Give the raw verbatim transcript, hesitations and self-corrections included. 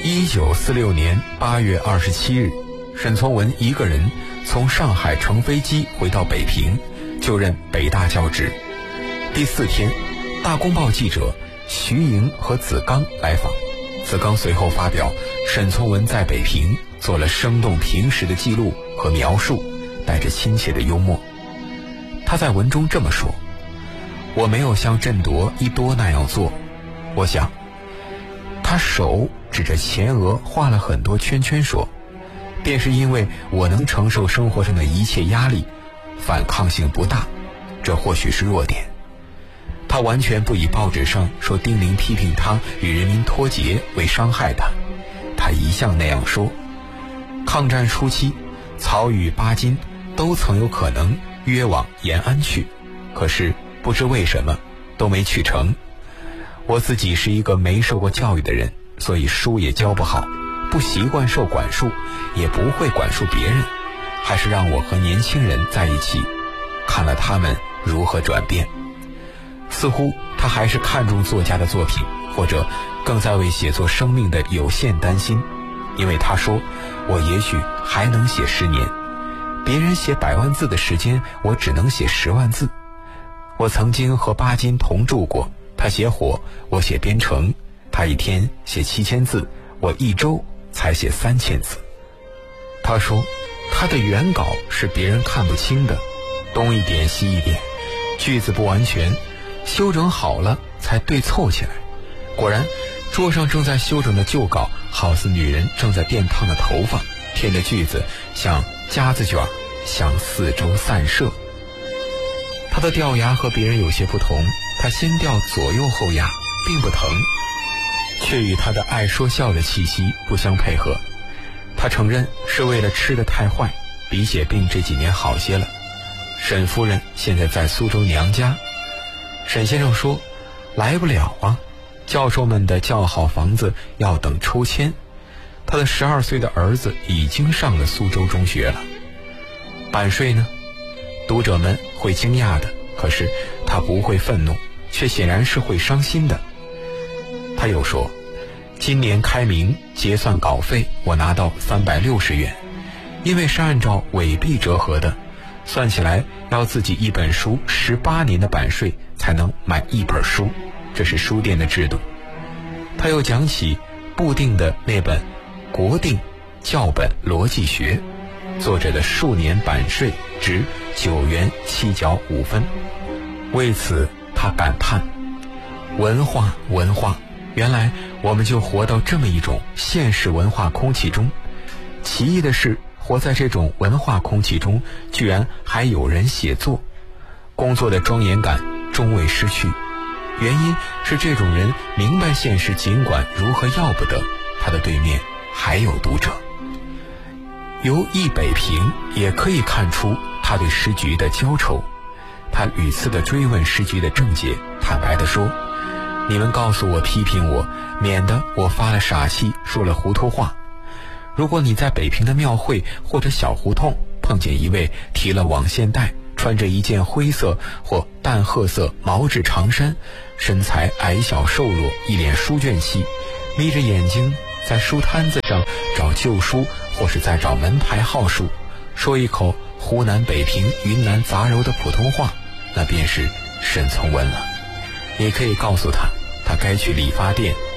一九四六年八月二十七日，沈从文一个人从上海乘飞机回到北平，就任北大教职。第四天，大公报记者徐莹和子刚来访，子刚随后发表沈从文在北平做了生动平实的记录和描述，带着亲切的幽默。他在文中这么说：我没有像郑铎、一多那样做，我想他手指着前额画了很多圈圈说，便是因为我能承受生活上的一切压力，反抗性不大，这或许是弱点。他完全不以报纸上说丁玲批评他与人民脱节为伤害他，他一向那样说。抗战初期，曹与巴金都曾有可能约往延安去，可是不知为什么都没去成。我自己是一个没受过教育的人，所以书也教不好，不习惯受管束，也不会管束别人，还是让我和年轻人在一起，看了他们如何转变。似乎他还是看重作家的作品，或者更在为写作生命的有限担心，因为他说，我也许还能写十年，别人写百万字的时间，我只能写十万字。我曾经和巴金同住过，他写火，我写编程，他一天写七千字，我一周才写三千字。他说，他的原稿是别人看不清的，东一点西一点，句子不完全，修整好了才对凑起来。果然，桌上正在修整的旧稿，好似女人正在电烫的头发，填的句子像夹子卷，向四周散射。他的掉牙和别人有些不同，他先掉左右后牙，并不疼，却与他的爱说笑的气息不相配合。他承认是为了吃得太坏，鼻血病这几年好些了。沈夫人现在在苏州娘家。沈先生说，来不了啊，教授们的较好房子要等抽签。他的十二岁的儿子已经上了苏州中学了。版税呢？读者们会惊讶的，可是他不会愤怒，却显然是会伤心的。他又说，今年开明结算稿费，我拿到三百六十元，因为是按照伪币折合的，算起来要自己一本书十八年的版税才能买一本书，这是书店的制度。他又讲起布定的那本国定教本逻辑学，作者的数年版税值九元七角五分。为此他感叹，文化文化，原来我们就活到这么一种现实文化空气中。奇异的是，活在这种文化空气中，居然还有人写作，工作的庄严感终未失去。原因是这种人明白现实尽管如何要不得，他的对面还有读者。由忆北平也可以看出他对时局的焦愁。他屡次地追问时局的症结，坦白地说，你们告诉我批评我，免得我发了傻气，说了糊涂话。如果你在北平的庙会或者小胡同碰见一位提了网线带，穿着一件灰色或淡褐色毛质长衫，身材矮小瘦弱，一脸书卷气，眯着眼睛在书摊子上找旧书，或是在找门牌号数，说一口湖南北平云南杂糅的普通话，那便是沈从文了。也可以告诉他，他该去理发店